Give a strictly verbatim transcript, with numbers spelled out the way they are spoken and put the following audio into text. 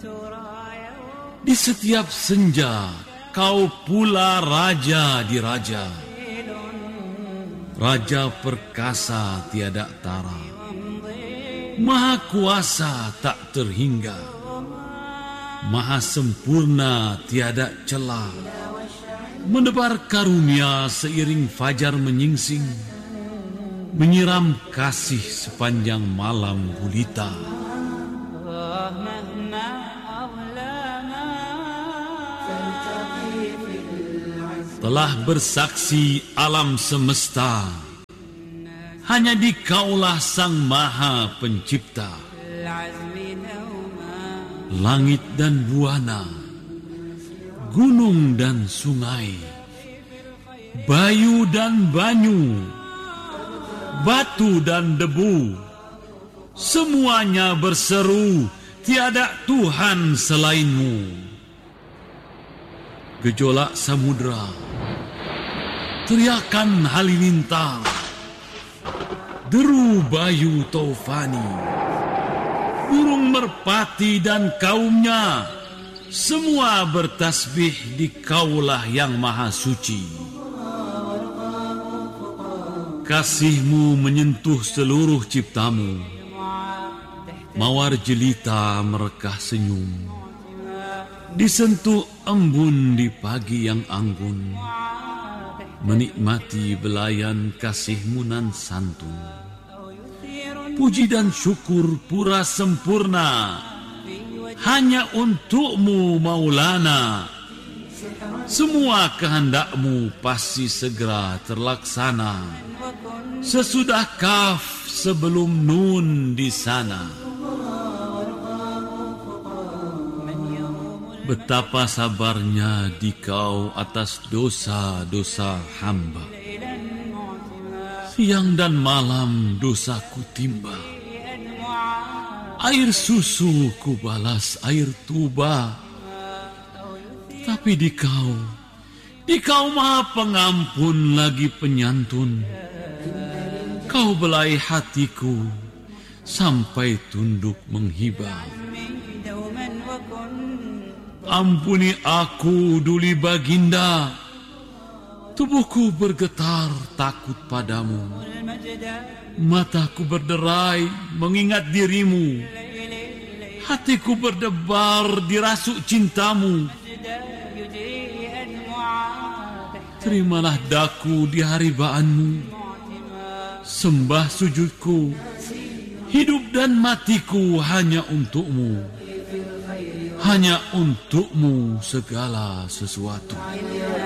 Di setiap senja kau pula raja di raja, raja perkasa tiada tara, maha kuasa tak terhingga, maha sempurna tiada celah, menebar karunia seiring fajar menyingsing, menyiram kasih sepanjang malam gulita. Telah bersaksi alam semesta, hanya di Kaulah Sang Maha Pencipta. Langit dan buana, gunung dan sungai, bayu dan banyu, batu dan debu, semuanya berseru, tiada Tuhan selainmu. Gejolak samudra, teriakan halilintar, deru bayu taufani, burung merpati dan kaumnya, semua bertasbih di Kaulah yang maha suci. Kasih-Mu menyentuh seluruh ciptamu, mawar jelita merekah senyum, disentuh embun di pagi yang anggun, menikmati belayan kasih-Mu nan santun. Puji dan syukur pura sempurna hanya untuk-Mu Maulana. Semua kehendak-Mu pasti segera terlaksana, sesudah Kaf sebelum Nun di sana. Betapa sabarnya Dikau atas dosa-dosa hamba. Siang dan malam dosaku timba, air susu ku balas air tuba. Tapi Dikau, Dikau maha pengampun lagi penyantun. Kau belai hatiku sampai tunduk menghibah. Ampuni aku Duli Baginda, tubuhku bergetar takut padamu, mataku berderai mengingat dirimu, hatiku berdebar dirasuk cintamu. Terimalah daku di haribaanmu, sembah sujudku, hidup dan matiku hanya untuk-Mu. Hanya untuk-Mu segala sesuatu.